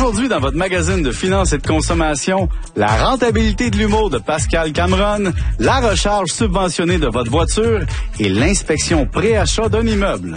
Aujourd'hui, dans votre magazine de finances et de consommation, la rentabilité de l'humour de Pascal Cameron, la recharge subventionnée de votre voiture et l'inspection pré-achat d'un immeuble.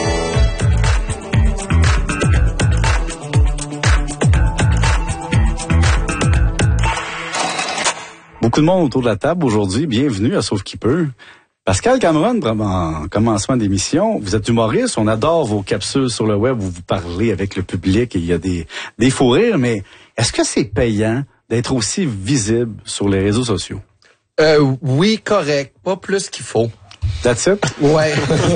Beaucoup de monde autour de la table aujourd'hui. Bienvenue à Sauf qui peut. Pascal Cameron, en commencement d'émission, vous êtes humoriste, on adore vos capsules sur le web où vous parlez avec le public et il y a des fous rires, mais est-ce que c'est payant d'être aussi visible sur les réseaux sociaux? Oui, correct. Pas plus qu'il faut. That's it? Ouais.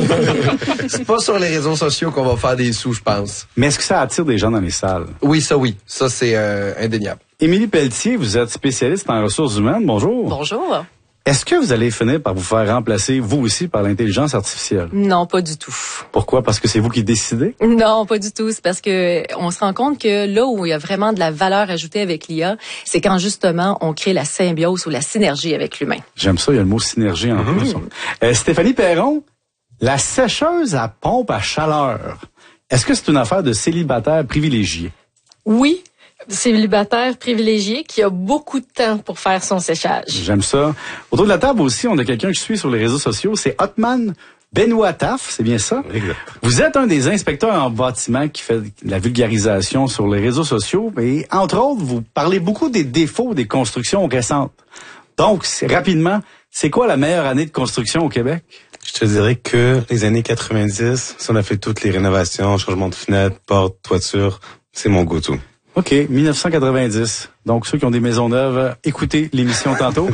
C'est pas sur les réseaux sociaux qu'on va faire des sous, je pense. Mais est-ce que ça attire des gens dans les salles? Oui. Ça, c'est indéniable. Émilie Pelletier, vous êtes spécialiste en ressources humaines. Bonjour. Bonjour. Est-ce que vous allez finir par vous faire remplacer, vous aussi, par l'intelligence artificielle? Non, pas du tout. Pourquoi? Parce que c'est vous qui décidez? Non, pas du tout. C'est parce que on se rend compte que là où il y a vraiment de la valeur ajoutée avec l'IA, c'est quand justement on crée la symbiose ou la synergie avec l'humain. J'aime ça, il y a le mot synergie en plus. Stéphanie Perron, la sécheuse à pompe à chaleur, est-ce que c'est une affaire de célibataire privilégié? Oui. Célibataire privilégié qui a beaucoup de temps pour faire son séchage. J'aime ça. Autour de la table aussi, on a quelqu'un que je suis sur les réseaux sociaux, c'est Hotman Benoît Taf, c'est bien ça? Exact. Vous êtes un des inspecteurs en bâtiment qui fait de la vulgarisation sur les réseaux sociaux, et entre autres, vous parlez beaucoup des défauts des constructions récentes. Donc, rapidement, c'est quoi la meilleure année de construction au Québec? Je te dirais que les années 90, si on a fait toutes les rénovations, changement de fenêtres, portes, toitures, c'est mon go-to. OK, 1990. Donc, ceux qui ont des maisons neuves, écoutez l'émission tantôt.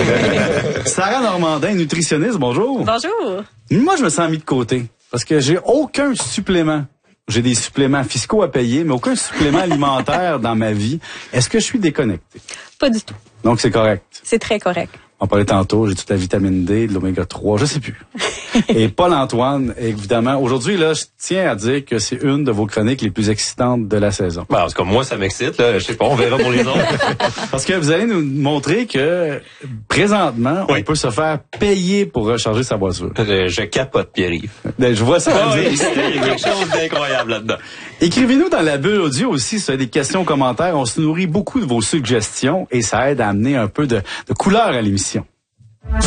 Sarah Normandin, nutritionniste, bonjour. Bonjour. Moi, je me sens mis de côté parce que j'ai aucun supplément. J'ai des suppléments fiscaux à payer, mais aucun supplément alimentaire dans ma vie. Est-ce que je suis déconnecté? Pas du tout. Donc, c'est correct. C'est très correct. On parlait tantôt, j'ai toute la vitamine D, de l'oméga 3, je sais plus. Et Paul-Antoine, évidemment, aujourd'hui, là, je tiens à dire que c'est une de vos chroniques les plus excitantes de la saison. Ben, en tout cas, moi, ça m'excite, là. Je sais pas, on verra pour les autres. Parce que vous allez nous montrer que, présentement, on peut se faire payer pour recharger sa voiture. Je capote, Pierre-Yves. Ben, je vois ça. Ah oui, il y a quelque chose d'incroyable là-dedans. Écrivez-nous dans la bulle audio aussi si vous avez des questions, commentaires. On se nourrit beaucoup de vos suggestions et ça aide à amener un peu de couleur à l'émission.